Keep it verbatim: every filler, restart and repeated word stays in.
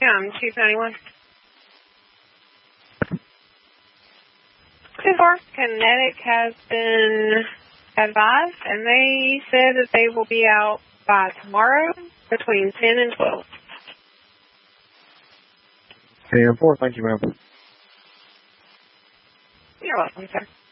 Yeah, I'm Chief ninety-one. So far, Kinetic has been advised, and they said that they will be out by tomorrow between ten and twelve. ten and four, thank you, ma'am. You're welcome, sir.